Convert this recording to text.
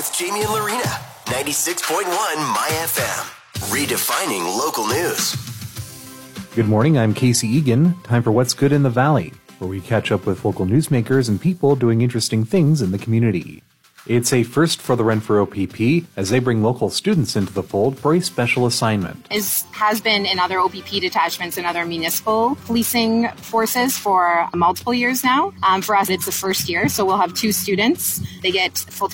with Jamie and Lorena. 96.1 My FM. Redefining local news. Good morning, I'm Casey Egan. Time for What's Good in the Valley, where we catch up with local newsmakers and people doing interesting things in the community. It's a first for the Renfrew OPP as they bring local students into the fold for a special assignment. Has been in other OPP detachments and other municipal policing forces for multiple years now. For us, it's the first year, so we'll have 2 students. They get full-time